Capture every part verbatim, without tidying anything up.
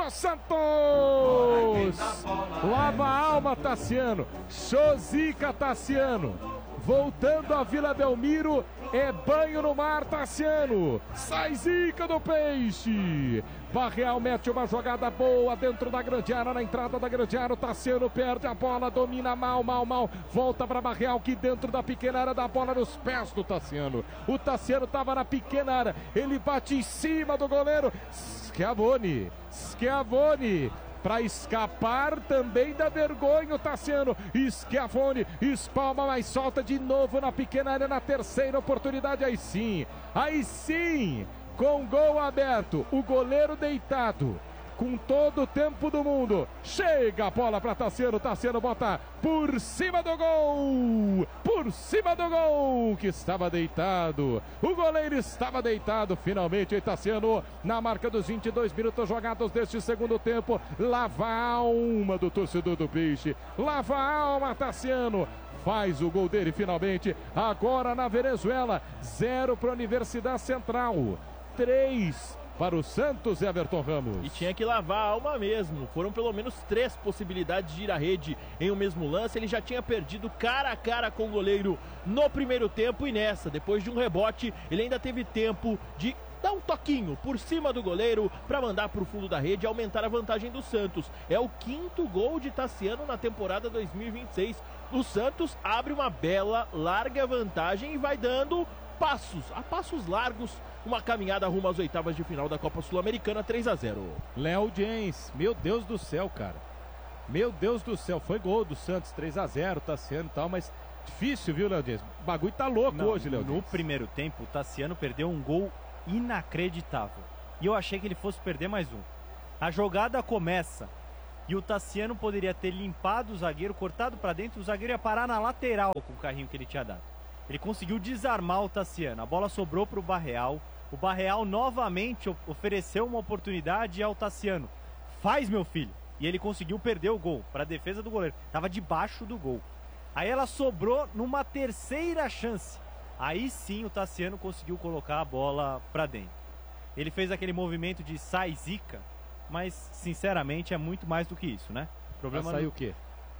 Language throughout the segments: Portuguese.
pro Santos! Lava a alma, Tassiano. Chosica, Tassiano. Voltando a Vila Belmiro, é banho no mar, Tassiano. Sai zica do peixe. Barreal mete uma jogada boa dentro da grande área, na entrada da grande área. O Tassiano perde a bola, domina mal, mal, mal. Volta para Barreal, que dentro da pequena área, dá bola nos pés do Tassiano. O Tassiano estava na pequena área, ele bate em cima do goleiro. Schiavone, Schiavone. Para escapar também da vergonha, o Tassiano. Schiavone espalma, mas solta de novo na pequena área, na terceira oportunidade. Aí sim, aí sim, com gol aberto, o goleiro deitado, com todo o tempo do mundo. Chega a bola para Tassiano, Tassiano bota por cima do gol, por cima do gol, que estava deitado. O goleiro estava deitado, finalmente, o Tassiano, na marca dos vinte e dois minutos jogados deste segundo tempo. Lava a alma do torcedor do Peixe, lava a alma, Tassiano. Faz o gol dele finalmente, agora na Venezuela. Zero para a Universidade Central, três para o Santos, Everton Ramos. E tinha que lavar a alma mesmo. Foram pelo menos três possibilidades de ir à rede em um mesmo lance. Ele já tinha perdido cara a cara com o goleiro no primeiro tempo. E nessa, depois de um rebote, ele ainda teve tempo de dar um toquinho por cima do goleiro para mandar para o fundo da rede e aumentar a vantagem do Santos. É o quinto gol de Tassiano na temporada dois mil e vinte e seis. O Santos abre uma bela, larga vantagem e vai dando passos, a passos largos, uma caminhada rumo às oitavas de final da Copa Sul-Americana. Três a zero. Léo James, meu Deus do céu, cara. Meu Deus do céu, foi gol do Santos, três a zero, Tassiano e tal, mas difícil, viu, Léo James? O bagulho tá louco Não, hoje, Léo James. No primeiro tempo, o Tassiano perdeu um gol inacreditável. E eu achei que ele fosse perder mais um. A jogada começa e o Tassiano poderia ter limpado o zagueiro, cortado pra dentro, o zagueiro ia parar na lateral com o carrinho que ele tinha dado. Ele conseguiu desarmar o Tassiano. A bola sobrou para o Barreal. O Barreal novamente ofereceu uma oportunidade ao Tassiano. Faz, meu filho. E ele conseguiu perder o gol para a defesa do goleiro. Estava debaixo do gol. Aí ela sobrou numa terceira chance. Aí sim o Tassiano conseguiu colocar a bola para dentro. Ele fez aquele movimento de sai zica, mas sinceramente é muito mais do que isso, né? O problema saiu no... o quê?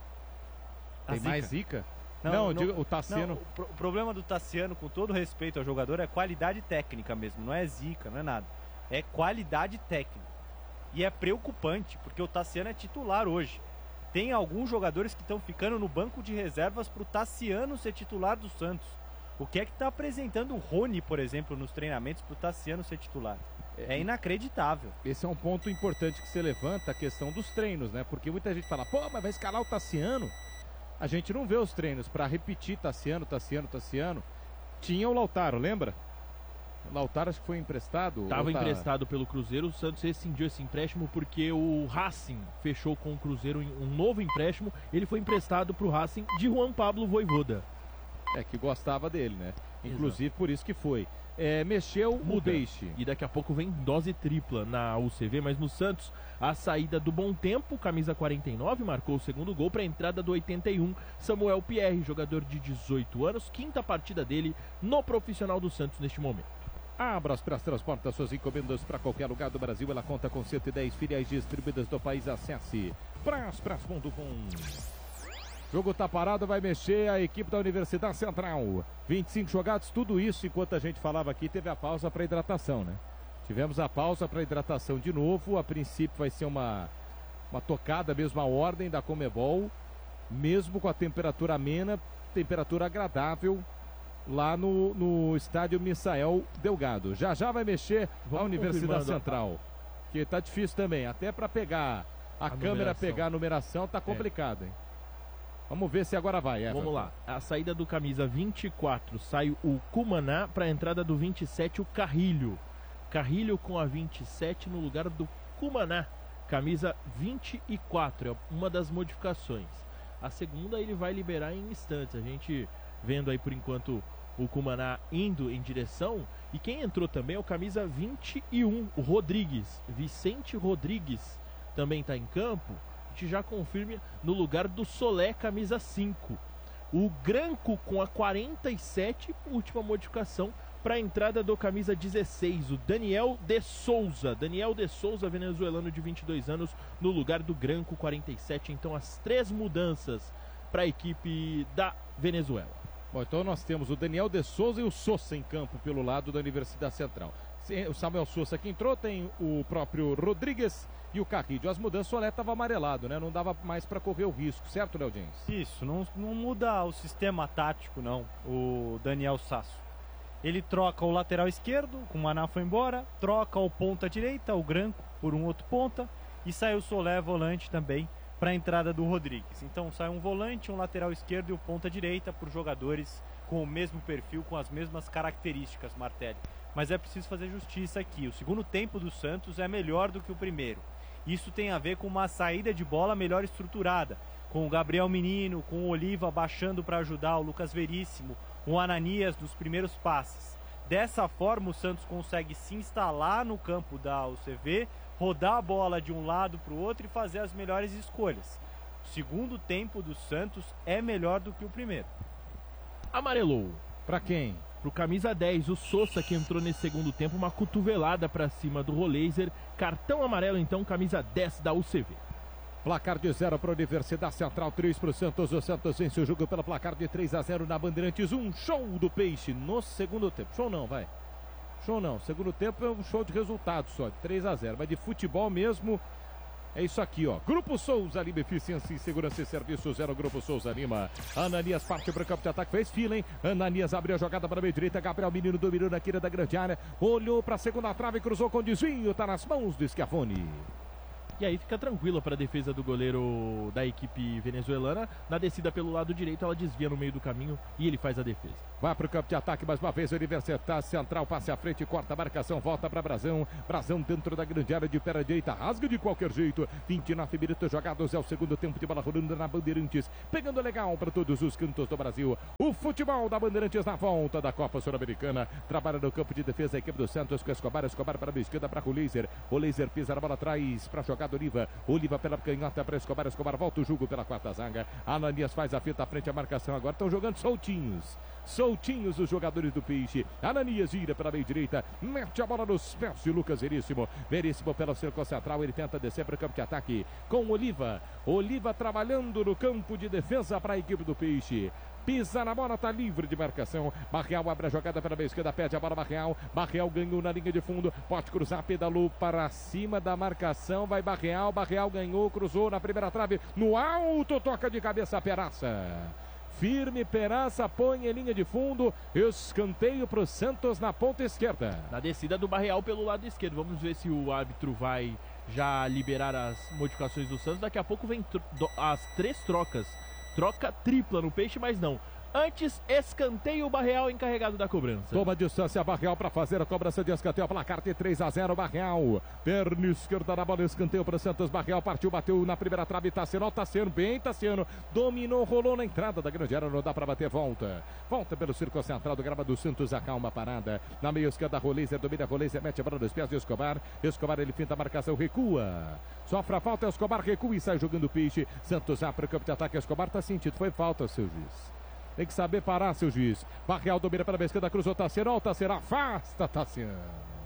A Tem zica. mais zica? Não, não, não, digo, o Tassiano... Não, o, pro, o problema do Tassiano, com todo respeito ao jogador, é qualidade técnica mesmo. Não é zica, não é nada. É qualidade técnica. E é preocupante, porque o Tassiano é titular hoje. Tem alguns jogadores que estão ficando no banco de reservas para o Tassiano ser titular do Santos. O que é que está apresentando o Rony, por exemplo, nos treinamentos para o Tassiano ser titular? É, é inacreditável. Esse é um ponto importante que você levanta, a questão dos treinos, né? Porque muita gente fala, pô, mas vai escalar o Tassiano? A gente não vê os treinos para repetir Tassiano, Tassiano, Tassiano. Tinha o Lautaro, lembra? O Lautaro acho que foi emprestado. Estava emprestado pelo Cruzeiro. O Santos rescindiu esse empréstimo porque o Racing fechou com o Cruzeiro um novo empréstimo. Ele foi emprestado para o Racing de Juan Pablo Voivoda. É, que gostava dele, né? Inclusive Exato. Por isso que foi. É, mexeu Muda. o Peixe. E daqui a pouco vem dose tripla na U C V, mas no Santos, a saída do Bom Tempo, camisa quarenta e nove, marcou o segundo gol para a entrada do oitenta e um, Samuel Pierre, jogador de dezoito anos, quinta partida dele no profissional do Santos neste momento. A Abraspras transporta suas encomendas para qualquer lugar do Brasil. Ela conta com cento e dez filiais distribuídas do país. Acesse Praspras ponto com. Jogo tá parado, vai mexer a equipe da Universidade Central. vinte e cinco jogados, tudo isso enquanto a gente falava aqui, teve a pausa para hidratação, né? Tivemos a pausa para hidratação de novo. A princípio vai ser uma, uma tocada, mesmo a ordem da Conmebol, mesmo com a temperatura amena, temperatura agradável lá no, no estádio Misael Delgado. Já já vai mexer Vamos a Universidade Central, que tá difícil também, até para pegar a, a câmera, numeração. pegar a numeração, tá complicado, é. hein? Vamos ver se agora vai. Everton. Vamos lá. A saída do camisa vinte e quatro sai o Cumaná, para a entrada do vinte e sete o Carrilho. Carrilho com a vinte e sete no lugar do Cumaná. Camisa vinte e quatro, é uma das modificações. A segunda ele vai liberar em instantes. A gente vendo aí por enquanto o Cumaná indo em direção. E quem entrou também é o camisa vinte e um, o Rodrigues. Vicente Rodrigues também está em campo. Já confirme no lugar do Solé, camisa cinco. O Branco com a quarenta e sete, última modificação para a entrada do camisa dezesseis, o Daniel de Souza. Daniel de Souza, venezuelano de vinte e dois anos, no lugar do Branco, quarenta e sete. Então, as três mudanças para a equipe da Venezuela. Bom, então nós temos o Daniel de Souza e o Sousa em campo pelo lado da Universidade Central. O Samuel Sousa que entrou, tem o próprio Rodrigues e o Carrillo. As mudanças, o Solé estava amarelado, né? Não dava mais para correr o risco, certo, Léo Dins? Isso, não, não muda o sistema tático, não, o Daniel Sasso. Ele troca o lateral esquerdo, com o Maná foi embora, troca o ponta direita, o Branco, por um outro ponta, e sai o Solé volante também para a entrada do Rodrigues. Então sai um volante, um lateral esquerdo e o ponta direita por jogadores com o mesmo perfil, com as mesmas características, Martelli. Mas é preciso fazer justiça aqui. O segundo tempo do Santos é melhor do que o primeiro. Isso tem a ver com uma saída de bola melhor estruturada, com o Gabriel Menino, com o Oliva baixando para ajudar, o Lucas Veríssimo, o Ananias nos primeiros passes. Dessa forma o Santos consegue se instalar no campo da U C V, rodar a bola de um lado para o outro e fazer as melhores escolhas. O segundo tempo do Santos é melhor do que o primeiro. Amarelou. Para quem? Pro camisa dez, o Sousa, que entrou nesse segundo tempo, uma cotovelada para cima do Roleiser. Cartão amarelo, então, camisa dez da U C V. Placar de zero para a Universidade Central, três para o Santos. O Santos vence o jogo pelo placar de três a zero na Bandeirantes. Um show do Peixe no segundo tempo. Show não, vai. Show não. Segundo tempo é um show de resultado só, de três a zero. Mas de futebol mesmo, é isso aqui, ó. Grupo Souza Lima, eficiência em segurança e serviço zero. Grupo Souza Lima. Ananias parte para o campo de ataque, fez fila, hein? Ananias abriu a jogada para a meia direita. Gabriel Menino dominou na quina da grande área. Olhou para a segunda trave, cruzou com desvio. Tá nas mãos do Schiavoni. E aí fica tranquilo para a defesa do goleiro da equipe venezuelana. Na descida pelo lado direito, ela desvia no meio do caminho e ele faz a defesa. Vai para o campo de ataque mais uma vez. Universidade Central passe à frente, corta a marcação, volta para Brazão. Brazão dentro da grande área de pé direita, rasga de qualquer jeito. vinte e nove minutos jogados, é o segundo tempo de bola rolando na Bandeirantes. Pegando legal para todos os cantos do Brasil. O futebol da Bandeirantes na volta da Copa Sul-Americana. Trabalha no campo de defesa a equipe do Santos com Escobar. Escobar para a esquerda para o Laser. O Laser pisa na bola atrás para jogar do Oliva. Oliva pela canhota para Escobar. Escobar volta o jogo pela quarta zaga. Ananias faz a fita à frente, a marcação agora. Estão jogando soltinhos. Soltinhos os jogadores do Peixe. Ananias gira pela meia direita. Mete a bola nos pés de Lucas Veríssimo. Veríssimo pela cerca central. Ele tenta descer para o campo de ataque com Oliva. Oliva trabalhando no campo de defesa para a equipe do Peixe. Pisa na bola, tá livre de marcação. Barreal abre a jogada pela meia esquerda, pede a bola Barreal. Barreal ganhou na linha de fundo, pode cruzar, pedalou para cima da marcação. Vai Barreal, Barreal ganhou, cruzou na primeira trave. No alto, toca de cabeça Peraça. Firme Peraça, põe em linha de fundo. Escanteio para o Santos na ponta esquerda. Na descida do Barreal pelo lado esquerdo. Vamos ver se o árbitro vai já liberar as modificações do Santos. Daqui a pouco vem as três trocas. Troca tripla no Peixe, mas não. Antes, escanteio, o Barreal encarregado da cobrança. Toma distância, Barreal para fazer a cobrança de escanteio. Placar de três a zero, Barreal. Perna esquerda na bola, escanteio para o Santos. Barreal partiu, bateu na primeira trave. Tassiano, Tassiano, bem Tassiano. Dominou, rolou na entrada da grande área. Não dá para bater, volta. Volta pelo círculo central do grama do Santos. Acalma a parada. Na meia esquerda, Roleiser, domina Roleiser, mete a bola nos pés de Escobar. Escobar, ele finta a marcação, recua. Sofre a falta, Escobar recua e sai jogando o Peixe. Santos abre o campo de ataque. Escobar tá sentido, foi falta, seu juiz. Tem que saber parar, seu juiz. Barreal domina pela esquerda, cruzou Tassiano. Ó, Tassiano, afasta, Tassiano.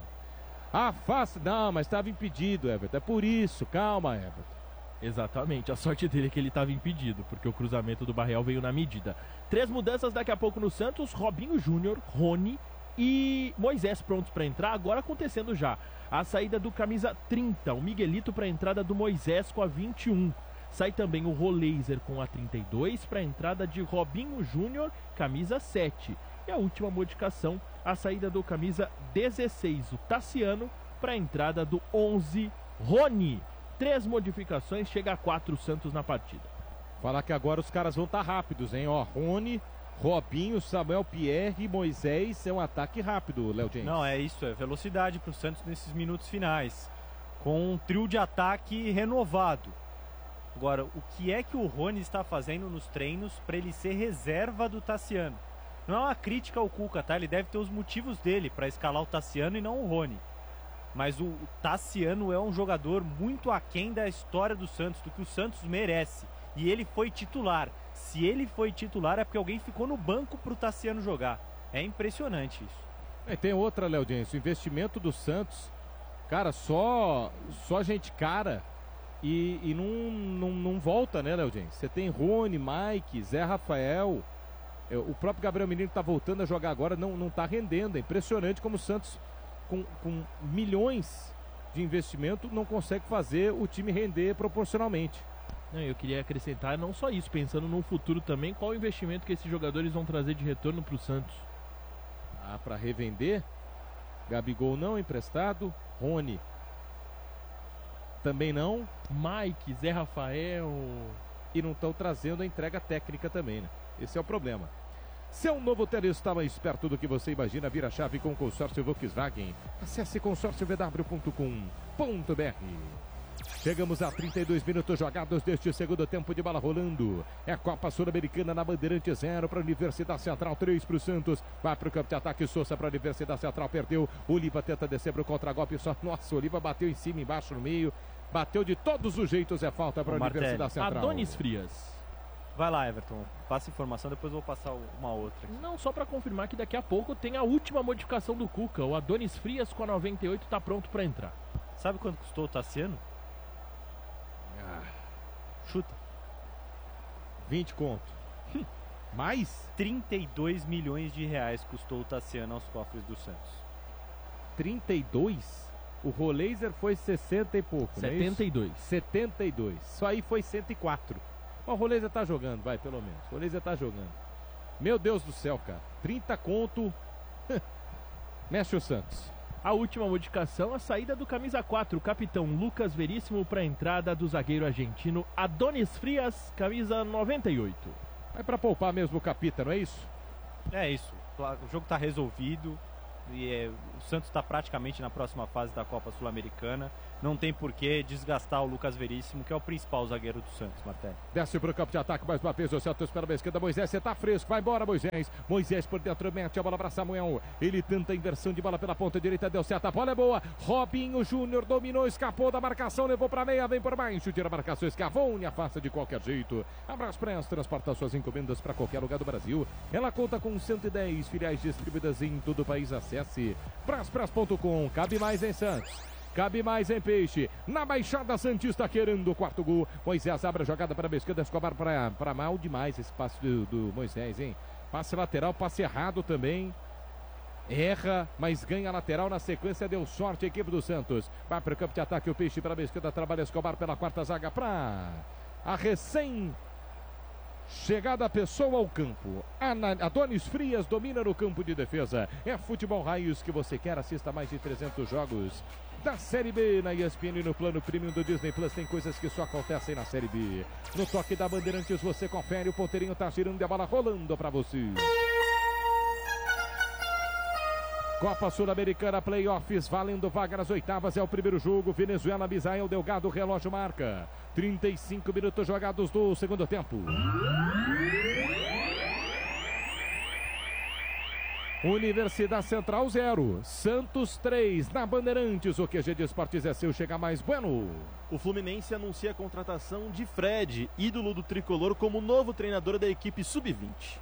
Afasta. Não, mas estava impedido, Everton. É por isso. Calma, Everton. Exatamente. A sorte dele é que ele estava impedido, porque o cruzamento do Barreal veio na medida. Três mudanças daqui a pouco no Santos. Robinho Júnior, Rony e Moisés prontos para entrar. Agora acontecendo já. A saída do camisa trinta. O Miguelito para a entrada do Moisés com a vinte e um. Sai também o Roleiser com a trinta e dois para a entrada de Robinho Júnior, camisa sete. E a última modificação, a saída do camisa dezesseis, o Tassiano, para a entrada do onze, Rony. Três modificações, chega a quatro Santos na partida. Falar que agora os caras vão estar tá rápidos, hein? Ó, Rony, Robinho, Samuel Pierre e Moisés. É um ataque rápido, Léo James. Não, é isso, é velocidade para o Santos nesses minutos finais. Com um trio de ataque renovado. Agora, o que é que o Rony está fazendo nos treinos para ele ser reserva do Tassiano? Não é uma crítica ao Cuca, tá? Ele deve ter os motivos dele para escalar o Tassiano e não o Rony. Mas o Tassiano é um jogador muito aquém da história do Santos, do que o Santos merece. E ele foi titular. Se ele foi titular é porque alguém ficou no banco para o Tassiano jogar. É impressionante isso. E tem outra, Léo Dias, o investimento do Santos, cara, só, só gente cara e, e não, não, não volta, né, Léo Dias? Você tem Rony, Mike, Zé Rafael, é, o próprio Gabriel Menino que tá voltando a jogar agora não, não tá rendendo. É impressionante como o Santos, com, com milhões de investimento, não consegue fazer o time render proporcionalmente. Eu queria acrescentar não só isso, pensando no futuro também, qual o investimento que esses jogadores vão trazer de retorno para o Santos? Ah, para revender? Gabigol não, emprestado. Rony também não. Mike, Zé Rafael. E não estão trazendo a entrega técnica também, né? Esse é o problema. Seu novo Tele está mais perto do que você imagina. Vira chave com o consórcio Volkswagen. Acesse consórcio v w ponto com ponto b r. Chegamos a trinta e dois minutos jogados deste segundo tempo de bola rolando. É a Copa Sul-Americana na Bandeirante, zero para a Universidade Central, três para o Santos. Vai para o campo de ataque, Souza para a Universidade Central, perdeu. Oliva tenta descer para o contra-golpe, só, nossa, Oliva bateu em cima, embaixo, no meio. Bateu de todos os jeitos, é falta para a Universidade Central. Adonis Frias. Vai lá, Everton, passa informação, depois eu vou passar uma outra aqui. Não, só para confirmar que daqui a pouco tem a última modificação do Cuca. O Adonis Frias com a noventa e oito está pronto para entrar. Sabe quanto custou o Tassiano? Ah, chuta. vinte conto. Mais? trinta e dois milhões de reais custou o Tassiano aos cofres do Santos. trinta e dois? O Roleiser foi sessenta e pouco, setenta e dois. Não é isso? setenta e dois. Só aí foi cento e quatro. O Roleiser tá jogando, vai, pelo menos. O Roleiser tá jogando. Meu Deus do céu, cara. trinta conto. Mexe o Santos. A última modificação, a saída do camisa quatro, o capitão Lucas Veríssimo, para a entrada do zagueiro argentino Adonis Frias, camisa noventa e oito. É para poupar mesmo o capita, não é isso? É isso. O jogo está resolvido e é, o Santos está praticamente na próxima fase da Copa Sul-Americana. Não tem por que desgastar o Lucas Veríssimo, que é o principal zagueiro do Santos, Martelli. Desce para o campo de ataque, mais uma vez o Santos pela esquerda. Moisés, você tá fresco, vai embora, Moisés. Moisés por dentro, mete a bola para Samuel. Ele tenta a inversão de bola pela ponta direita, deu certo, a bola é boa. Robinho Júnior dominou, escapou da marcação, levou para meia, vem por baixo, tira a marcação, Scavone, afasta de qualquer jeito. Abraço Press, transporta suas encomendas para qualquer lugar do Brasil. Ela conta com cento e dez filiais distribuídas em todo o país. Acesse braspress ponto com. Cabe mais em Santos. Cabe mais em Peixe. Na Baixada Santista querendo o quarto gol. Moisés abre a jogada para a esquerda. Escobar para mal demais esse passe do, do Moisés, hein? Passe lateral, passe errado também. Erra, mas ganha lateral na sequência. Deu sorte a equipe do Santos. Vai para o campo de ataque. O Peixe para a esquerda. Trabalha Escobar pela quarta zaga para a recém chegada a pessoa ao campo. Adonis Frias domina no campo de defesa. É futebol raiz que você quer. Assista mais de trezentos jogos da Série B na E S P N, no plano premium do Disney Plus. Tem coisas que só acontecem na Série B. No toque da Bandeirantes você confere, o ponteirinho tá girando e a bola rolando para você. Copa Sul-Americana Playoffs, valendo vaga nas oitavas, é o primeiro jogo. Venezuela, Misael Delgado, relógio marca trinta e cinco minutos jogados do segundo tempo. Universidade Central zero, Santos três, na Bandeirantes, o Q G de Esportes é seu, chega mais bueno. O Fluminense anuncia a contratação de Fred, ídolo do tricolor, como novo treinador da equipe sub vinte.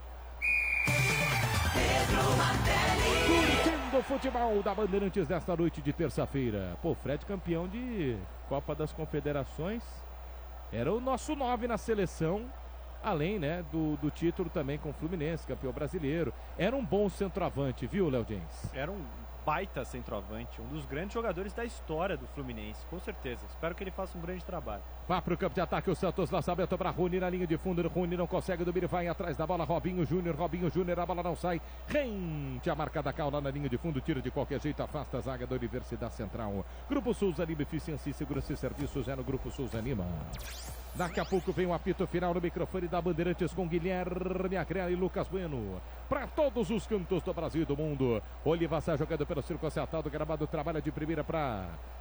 Curtindo o futebol da Bandeirantes desta noite de terça-feira. Pô, Fred campeão de Copa das Confederações, era o nosso nove na seleção. Além, né, do, do título também com o Fluminense, campeão brasileiro. Era um bom centroavante, viu, Léo Jens? Era um baita centroavante, um dos grandes jogadores da história do Fluminense, com certeza. Espero que ele faça um grande trabalho. Vá para o campo de ataque, o Santos, lançamento para Rony na linha de fundo. Rony não consegue, domínio, vai atrás da bola. Robinho Júnior, Robinho Júnior, a bola não sai. Rente a marca da Cal lá na linha de fundo, tira de qualquer jeito, afasta a zaga da Universidade Central. Grupo Souza Lima, eficiência e segurança e serviços é no Grupo Souza Lima. Daqui a pouco vem o apito final no microfone da Bandeirantes com Guilherme Agrela e Lucas Bueno. Para todos os cantos do Brasil e do mundo. Oliva sai jogando pelo círculo acertado, gramado, trabalha de primeira para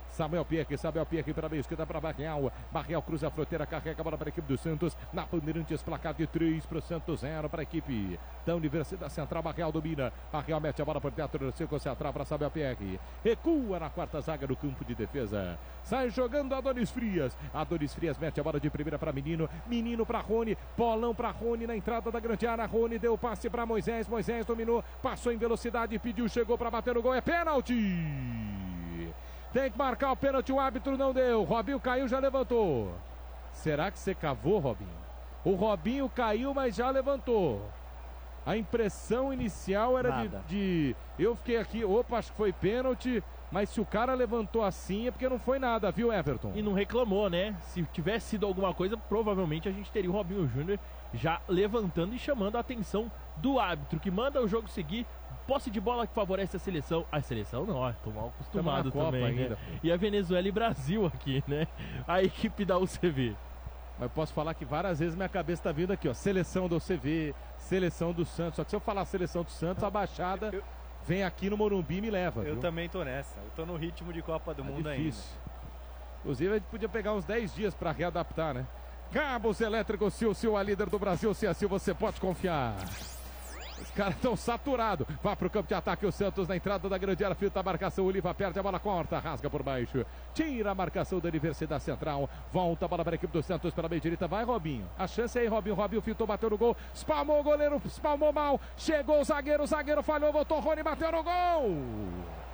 Samuel Pierre, Samuel Pierre para a meia esquerda para Barreal. Barreal cruza a fronteira, carrega a bola para a equipe do Santos. Na Bandeirantes, placar de três para o Santos, zero para a equipe da Universidade Central. Barreal domina. Barreal mete a bola por dentro do círculo central para Samuel Pierre. Recua na quarta zaga do campo de defesa. Sai jogando Adonis Frias. Adonis Frias mete a bola de primeira para Menino. Menino para Rony. Bolão para Rony na entrada da grande área. Rony deu o passe para Moisés. Moisés dominou, passou em velocidade, pediu, chegou para bater no gol. É pênalti! Tem que marcar o pênalti, o árbitro não deu. Robinho caiu, já levantou. Será que você cavou, Robinho? O Robinho caiu, mas já levantou. A impressão inicial era de, de... Eu fiquei aqui, opa, acho que foi pênalti. Mas se o cara levantou assim é porque não foi nada, viu, Everton? E não reclamou, né? Se tivesse sido alguma coisa, provavelmente a gente teria o Robinho Júnior já levantando e chamando a atenção do árbitro, que manda o jogo seguir. Posse de bola que favorece a seleção. A seleção não, ó, tô mal acostumado também, ainda, né? E a Venezuela e Brasil aqui, né? A equipe da U C V. Mas eu posso falar que várias vezes minha cabeça tá vindo aqui, ó. Seleção da U C V, seleção do Santos. Só que se eu falar seleção do Santos, a baixada eu... vem aqui no Morumbi e me leva. Eu viu? também tô nessa. Eu tô no ritmo de Copa do é Mundo difícil. ainda. Inclusive, a gente podia pegar uns dez dias para readaptar, né? Cabos elétricos, Sil, Sil, a líder do Brasil. Se assim você pode confiar. Os caras estão saturados. Vai pro campo de ataque o Santos na entrada da grande área. Filta a marcação. Oliva perde a bola, corta, rasga por baixo. Tira a marcação da Universidade Central. Volta a bola para a equipe do Santos pela meia direita. Vai, Robinho. A chance aí, Robinho. Robinho filtou, bateu no gol. Espalmou o goleiro, espalmou mal. Chegou o zagueiro, o zagueiro falhou, voltou. Rony bateu no gol.